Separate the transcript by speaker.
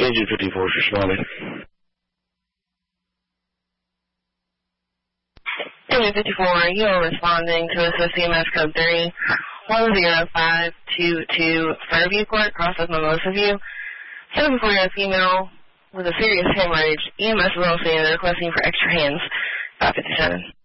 Speaker 1: Agent 54 is responding.
Speaker 2: Agent 54, you are responding to CMS code 310522 Fairview Court, cross of Mimosa View. 7-4-year female with a serious hemorrhage. EMS is on scene requesting for extra hands. 557.